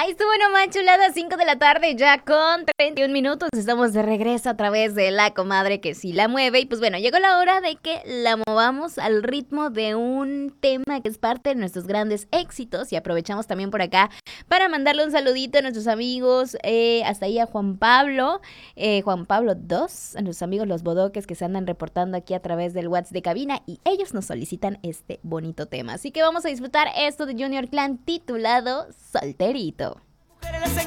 Ahí estuvo nomás chulada, 5 de la tarde ya con 31 minutos. Estamos de regreso a través de la comadre que sí la mueve. Y pues bueno, llegó la hora de que la movamos al ritmo de un tema que es parte de nuestros grandes éxitos. Y aprovechamos también por acá para mandarle un saludito a nuestros amigos, hasta ahí a Juan Pablo II, a nuestros amigos los bodoques que se andan reportando aquí a través del WhatsApp de cabina. Y ellos nos solicitan este bonito tema. Así que vamos a disfrutar esto de Junior Clan titulado Solterito.